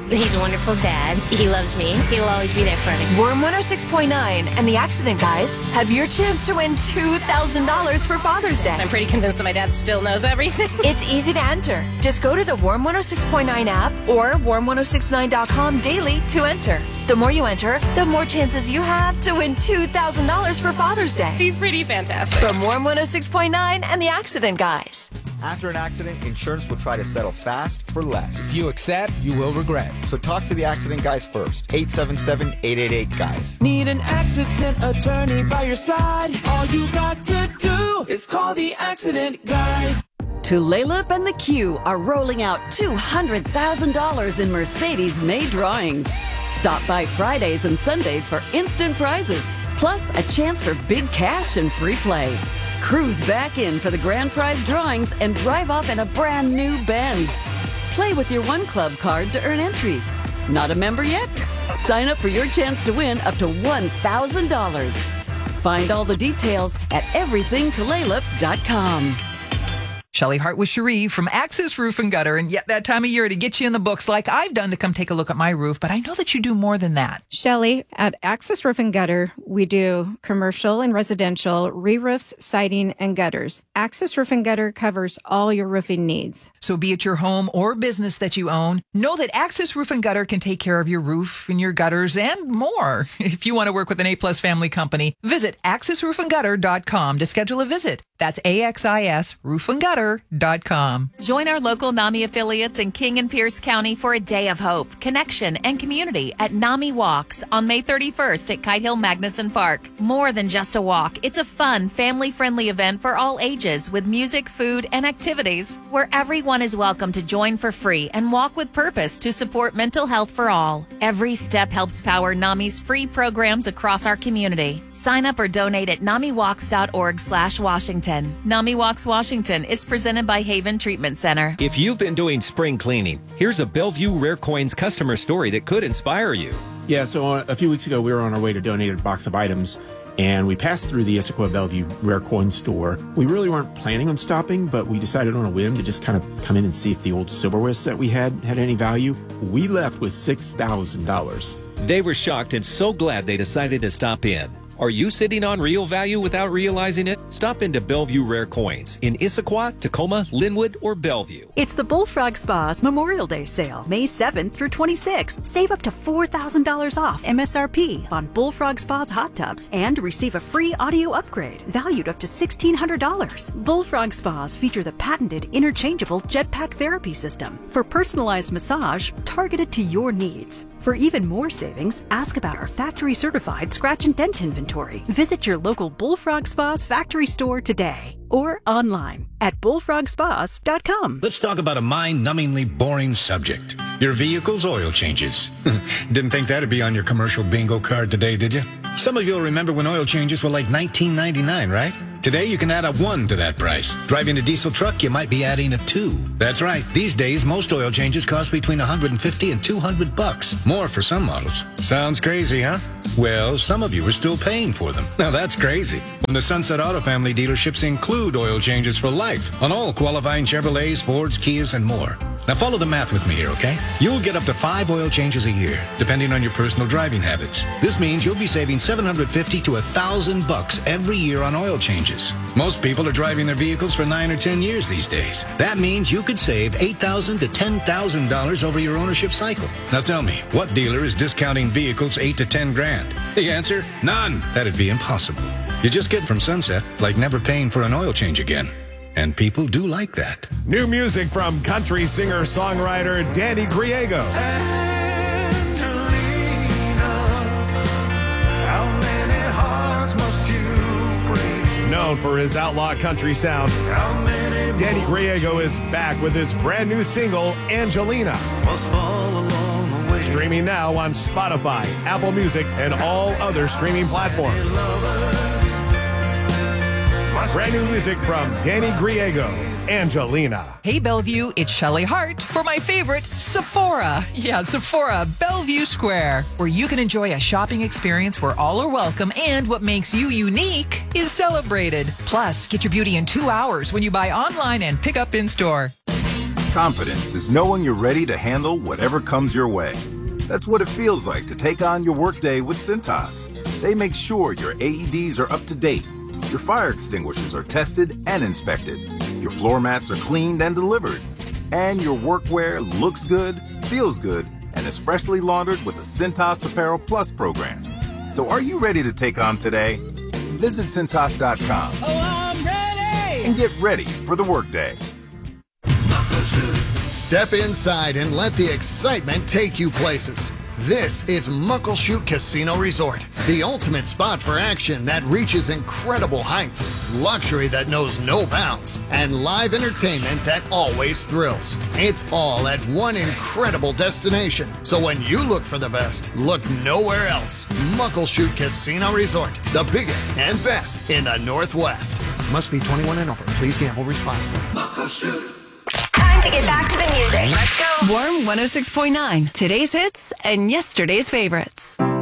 He's a wonderful dad. He loves me. He'll always be there for me. Warm 106.9 and the Accident Guys have your chance to win $2,000 for Father's Day. I'm pretty convinced that my dad still knows everything. It's easy to enter. Just go to the Warm 106.9 app or warm1069.com daily to enter. The more you enter, the more chances you have to win $2,000 for Father's Day. He's pretty fantastic. From Warm 106.9 and the Accident Guys. After an accident, insurance will try to settle fast for less. If you accept, you will regret. So talk to the Accident Guys first. 877-888-GUYS. Need an accident attorney by your side? All you got to do is call the Accident Guys. Tulalip and the Q are rolling out $200,000 in Mercedes-made drawings. Stop by Fridays and Sundays for instant prizes, plus a chance for big cash and free play. Cruise back in for the grand prize drawings and drive off in a brand new Benz. Play with your One Club card to earn entries. Not a member yet? Sign up for your chance to win up to $1,000. Find all the details at everythingtulalip.com. Shelley Hart with Cherie from Axis Roof and Gutter, and yet that time of year to get you in the books like I've done to come take a look at my roof, but I know that you do more than that. Shelley, at Axis Roof and Gutter, we do commercial and residential re-roofs, siding, and gutters. Axis Roof and Gutter covers all your roofing needs. So be it your home or business that you own, know that Axis Roof and Gutter can take care of your roof and your gutters and more. If you want to work with an A-plus family company, visit axisroofandgutter.com to schedule a visit. That's AXIS roofandgutter.com. Join our local NAMI affiliates in King and Pierce County for a day of hope, connection, and community at NAMI Walks on May 31st at Kite Hill Magnuson Park. More than just a walk, it's a fun, family-friendly event for all ages with music, food, and activities where everyone is welcome to join for free and walk with purpose to support mental health for all. Every step helps power NAMI's free programs across our community. Sign up or donate at NAMIWalks.org/Washington. NAMI Walks Washington is presented by Haven Treatment Center. If you've been doing spring cleaning, here's a Bellevue Rare Coins customer story that could inspire you. Yeah, so a few weeks ago, we were on our way to donate a box of items, and we passed through the Issaquah Bellevue Rare Coin store. We really weren't planning on stopping, but we decided on a whim to just kind of come in and see if the old silverware set we had any value. We left with $6,000. They were shocked and so glad they decided to stop in. Are you sitting on real value without realizing it? Stop into Bellevue Rare Coins in Issaquah, Tacoma, Linwood, or Bellevue. It's the Bullfrog Spa's Memorial Day sale, May 7th through 26th. Save up to $4,000 off MSRP on Bullfrog Spa's hot tubs and receive a free audio upgrade valued up to $1,600. Bullfrog Spas feature the patented interchangeable jetpack therapy system for personalized massage targeted to your needs. For even more savings, ask about our factory-certified scratch and dent inventory. Visit your local Bullfrog Spas factory store today or online at bullfrogspas.com. Let's talk about a mind-numbingly boring subject. Your vehicle's oil changes. Didn't think that'd be on your commercial bingo card today, did you? Some of you will remember when oil changes were like $19.99, right? Today, you can add a 1 to that price. Driving a diesel truck, you might be adding a 2. That's right. These days, most oil changes cost between $150 and $200. More for some models. Sounds crazy, huh? Well, some of you are still paying for them. Now that's crazy. When the Sunset Auto Family dealerships include oil changes for life on all qualifying Chevrolets, Fords, Kias, and more. Now follow the math with me here, okay? You'll get up to 5 oil changes a year, depending on your personal driving habits. This means you'll be saving $750 to $1,000 every year on oil changes. Most people are driving their vehicles for 9 or 10 years these days. That means you could save $8,000 to $10,000 over your ownership cycle. Now tell me, what dealer is discounting vehicles $8 to $10 grand? The answer? None. That'd be impossible. You just get from Sunset like never paying for an oil change again. And people do like that. New music from country singer-songwriter Danny Griego. Known for his outlaw country sound, Danny Griego is back with his brand new single, Angelina. Streaming now on Spotify, Apple Music, and all other streaming platforms. Brand new music from Danny Griego, Angelina. Hey Bellevue, it's Shelley Hart for my favorite, Sephora. Yeah, Sephora, Bellevue Square, where you can enjoy a shopping experience where all are welcome and what makes you unique is celebrated. Plus, get your beauty in 2 hours when you buy online and pick up in store. Confidence is knowing you're ready to handle whatever comes your way. That's what it feels like to take on your workday with Cintas. They make sure your AEDs are up to date, your fire extinguishers are tested and inspected, your floor mats are cleaned and delivered, and your workwear looks good, feels good, and is freshly laundered with the Cintas Apparel Plus program. So are you ready to take on today? Visit Cintas.com. Oh, I'm ready! And get ready for the workday. Step inside and let the excitement take you places. This is Muckleshoot Casino Resort, the ultimate spot for action that reaches incredible heights, luxury that knows no bounds, and live entertainment that always thrills. It's all at one incredible destination. So when you look for the best, look nowhere else. Muckleshoot Casino Resort, the biggest and best in the Northwest. Must be 21 and over. Please gamble responsibly. Muckleshoot. Time to get back to the music. Let's go. Warm 106.9. Today's hits and yesterday's favorites.